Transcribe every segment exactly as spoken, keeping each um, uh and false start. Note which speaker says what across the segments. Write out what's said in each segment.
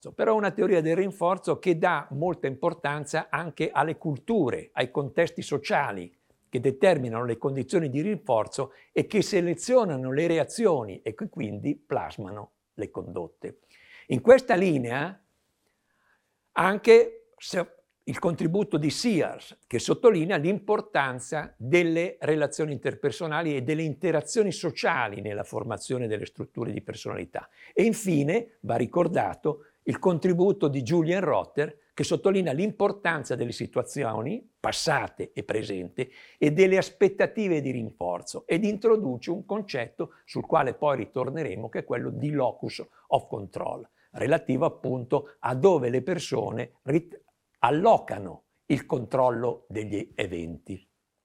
Speaker 1: però è una teoria del rinforzo che dà molta importanza anche alle culture, ai contesti sociali che determinano le condizioni di rinforzo e che selezionano le reazioni e che quindi plasmano le condotte. In questa linea anche il contributo di Sears, che sottolinea l'importanza delle relazioni interpersonali e delle interazioni sociali nella formazione delle strutture di personalità. E infine va ricordato il contributo di Julian Rotter, che sottolinea l'importanza delle situazioni passate e presenti e delle aspettative di rinforzo ed introduce un concetto sul quale poi ritorneremo, che è quello di locus of control, relativo appunto a dove le persone allocano il controllo degli eventi.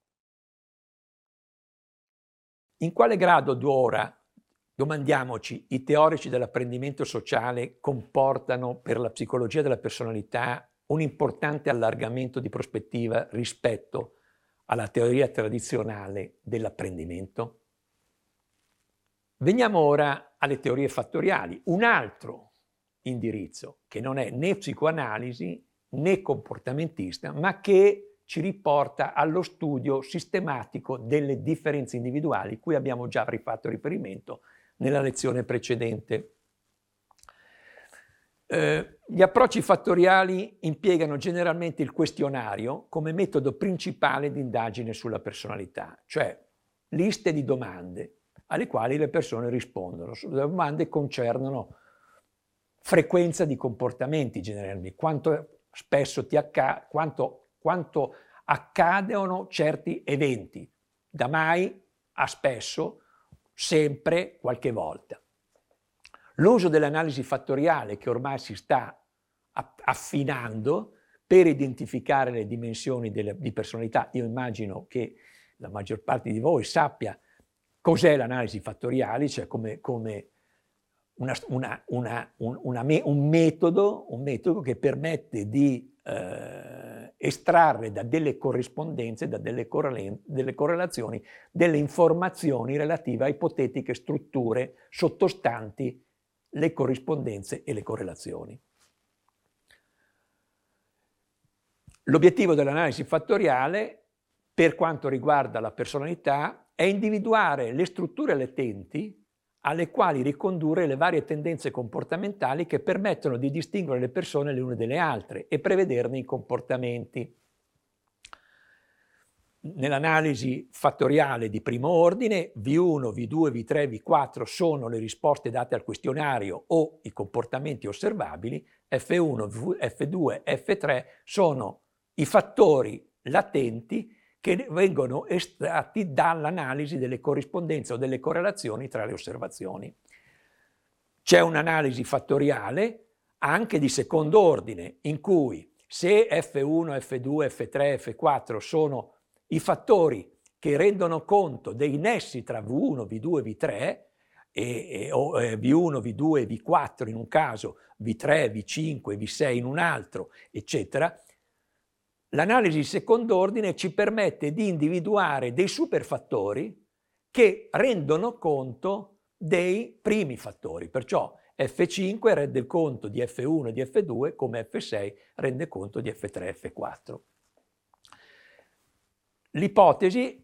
Speaker 1: In quale grado ora, domandiamoci, i teorici dell'apprendimento sociale comportano per la psicologia della personalità un importante allargamento di prospettiva rispetto alla teoria tradizionale dell'apprendimento? Veniamo ora alle teorie fattoriali, un altro indirizzo che non è né psicoanalisi né comportamentista, ma che ci riporta allo studio sistematico delle differenze individuali, cui abbiamo già rifatto riferimento nella lezione precedente. Eh, gli approcci fattoriali impiegano generalmente il questionario come metodo principale di indagine sulla personalità, cioè liste di domande alle quali le persone rispondono. Le domande concernono frequenza di comportamenti generalmente, quanto spesso ti accade, quanto, quanto accadono certi eventi, da mai a spesso, sempre, qualche volta. L'uso dell'analisi fattoriale che ormai si sta affinando per identificare le dimensioni delle, di personalità, io immagino che la maggior parte di voi sappia cos'è l'analisi fattoriale, cioè come, come una, una, una, un, una me, un, metodo, un metodo che permette di eh, estrarre da delle corrispondenze, da delle, delle correlazioni, delle informazioni relative a ipotetiche strutture sottostanti le corrispondenze e le correlazioni. L'obiettivo dell'analisi fattoriale, per quanto riguarda la personalità, è individuare le strutture latenti alle quali ricondurre le varie tendenze comportamentali che permettono di distinguere le persone le une dalle altre e prevederne i comportamenti. Nell'analisi fattoriale di primo ordine, V uno, V due, V tre, V quattro sono le risposte date al questionario o i comportamenti osservabili, F uno, F due, F tre sono i fattori latenti che vengono estratti dall'analisi delle corrispondenze o delle correlazioni tra le osservazioni. C'è un'analisi fattoriale anche di secondo ordine, in cui se F uno, F due, F tre, F quattro sono i fattori che rendono conto dei nessi tra V uno, V due, V tre, e, e, o eh, V uno, V due, V quattro in un caso, V tre, V cinque, V sei in un altro, eccetera, l'analisi di secondo ordine ci permette di individuare dei superfattori che rendono conto dei primi fattori, perciò F cinque rende conto di F uno e di F due come F sei rende conto di F tre e F quattro. L'ipotesi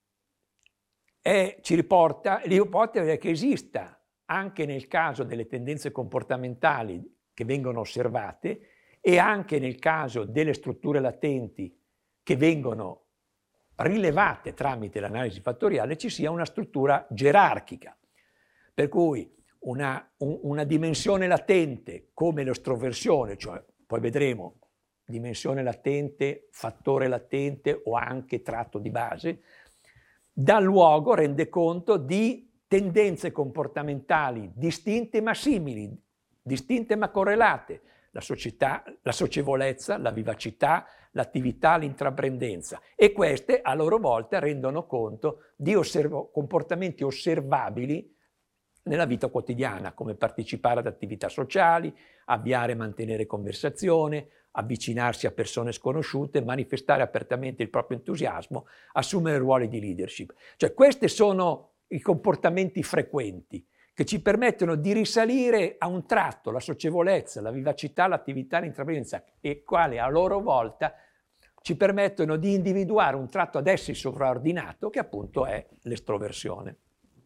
Speaker 1: è, ci riporta, l'ipotesi è che esista anche nel caso delle tendenze comportamentali che vengono osservate e anche nel caso delle strutture latenti che vengono rilevate tramite l'analisi fattoriale, ci sia una struttura gerarchica, per cui una, un, una dimensione latente come l'estroversione, cioè poi vedremo dimensione latente, fattore latente o anche tratto di base, dà luogo, rende conto di tendenze comportamentali distinte ma simili, distinte ma correlate, la società, la socievolezza, la vivacità, l'attività, l'intraprendenza, e queste a loro volta rendono conto di osservo, comportamenti osservabili nella vita quotidiana, come partecipare ad attività sociali, avviare e mantenere conversazione, avvicinarsi a persone sconosciute, manifestare apertamente il proprio entusiasmo, assumere ruoli di leadership. Cioè questi sono i comportamenti frequenti che ci permettono di risalire a un tratto, la socievolezza, la vivacità, l'attività, l'intraprendenza, e quali a loro volta ci permettono di individuare un tratto ad essi sovraordinato, che appunto è l'estroversione.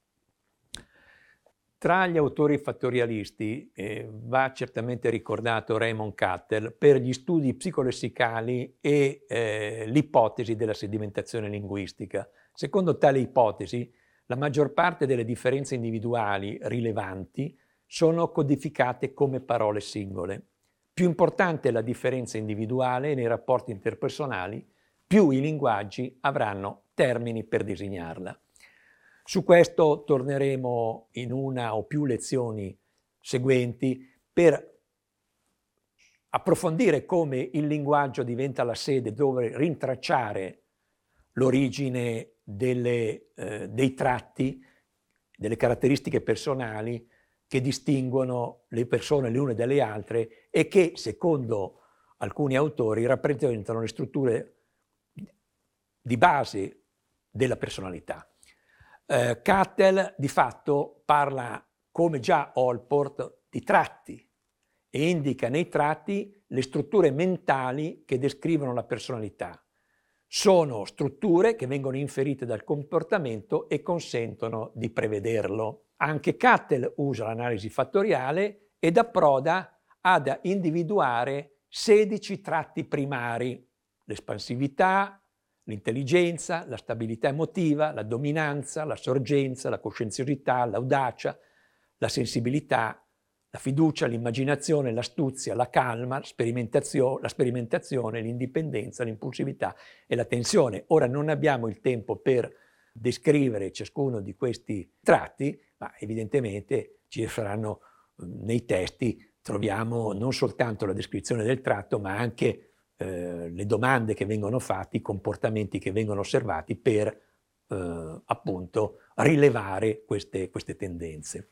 Speaker 1: Tra gli autori fattorialisti eh, va certamente ricordato Raymond Cattell per gli studi psicolessicali e eh, l'ipotesi della sedimentazione linguistica. Secondo tale ipotesi, la maggior parte delle differenze individuali rilevanti sono codificate come parole singole. Più importante è la differenza individuale nei rapporti interpersonali, più i linguaggi avranno termini per designarla. Su questo torneremo in una o più lezioni seguenti per approfondire come il linguaggio diventa la sede dove rintracciare l'origine delle, eh, dei tratti, delle caratteristiche personali che distinguono le persone le une dalle altre e che, secondo alcuni autori, rappresentano le strutture di base della personalità. Eh, Cattell di fatto parla, come già Allport, di tratti e indica nei tratti le strutture mentali che descrivono la personalità. Sono strutture che vengono inferite dal comportamento e consentono di prevederlo. Anche Cattell usa l'analisi fattoriale ed approda ad individuare sedici tratti primari: l'espansività, l'intelligenza, la stabilità emotiva, la dominanza, la sorgenza, la coscienziosità, l'audacia, la sensibilità, la fiducia, l'immaginazione, l'astuzia, la calma, la sperimentazione, la sperimentazione, l'indipendenza, l'impulsività e la tensione. Ora non abbiamo il tempo per descrivere ciascuno di questi tratti, ma evidentemente ci saranno nei testi, troviamo non soltanto la descrizione del tratto, ma anche Eh, le domande che vengono fatte, i comportamenti che vengono osservati per eh, appunto rilevare queste, queste tendenze.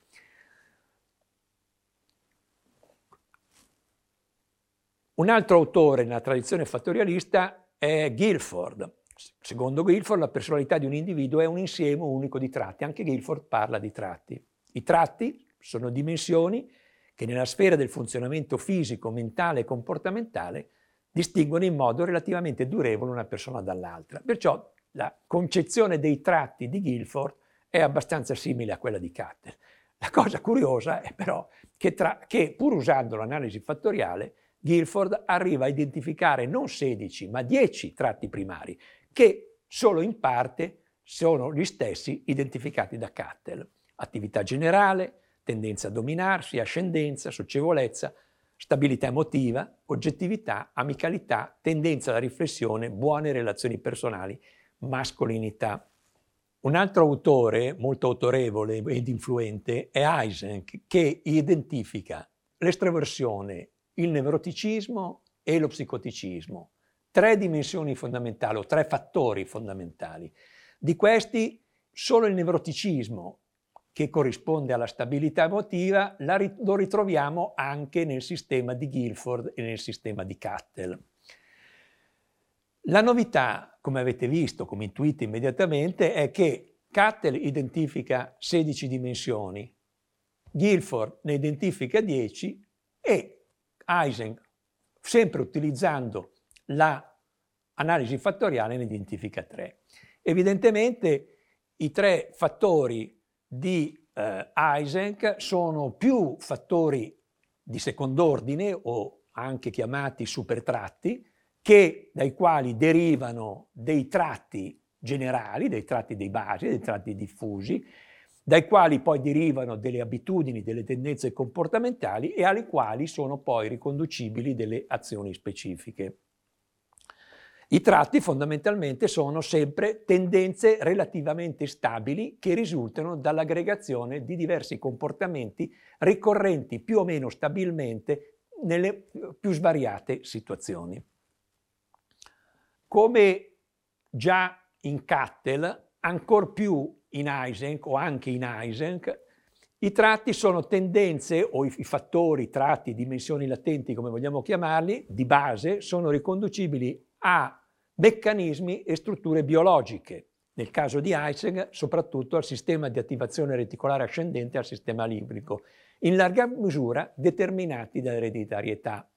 Speaker 1: Un altro autore nella tradizione fattorialista è Guilford. Secondo Guilford la personalità di un individuo è un insieme unico di tratti. Anche Guilford parla di tratti. I tratti sono dimensioni che nella sfera del funzionamento fisico, mentale e comportamentale distinguono in modo relativamente durevole una persona dall'altra. Perciò la concezione dei tratti di Guilford è abbastanza simile a quella di Cattell. La cosa curiosa è però che, tra, che pur usando l'analisi fattoriale, Guilford arriva a identificare non sedici ma dieci tratti primari, che solo in parte sono gli stessi identificati da Cattell. Attività generale, tendenza a dominarsi, ascendenza, socievolezza, stabilità emotiva, oggettività, amicalità, tendenza alla riflessione, buone relazioni personali, mascolinità. Un altro autore molto autorevole ed influente è Eysenck, che identifica l'estroversione, il nevroticismo e lo psicoticismo. Tre dimensioni fondamentali o tre fattori fondamentali. Di questi solo il nevroticismo, che corrisponde alla stabilità emotiva, la, lo ritroviamo anche nel sistema di Guilford e nel sistema di Cattell. La novità, come avete visto, come intuite immediatamente, è che Cattell identifica sedici dimensioni, Guilford ne identifica dieci e Eysenck, sempre utilizzando l'analisi fattoriale, ne identifica tre. Evidentemente i tre fattori di eh, Eysenck sono più fattori di second'ordine o anche chiamati supertratti, che, dai quali derivano dei tratti generali, dei tratti di base, dei tratti diffusi, dai quali poi derivano delle abitudini, delle tendenze comportamentali e alle quali sono poi riconducibili delle azioni specifiche. I tratti fondamentalmente sono sempre tendenze relativamente stabili che risultano dall'aggregazione di diversi comportamenti ricorrenti più o meno stabilmente nelle più svariate situazioni. Come già in Cattell, ancor più in Eysenck o anche in Eysenck, i tratti sono tendenze o i fattori, tratti, dimensioni latenti, come vogliamo chiamarli, di base, sono riconducibili a meccanismi e strutture biologiche, nel caso di Eysenck soprattutto al sistema di attivazione reticolare ascendente e al sistema limbico, in larga misura determinati dall'ereditarietà.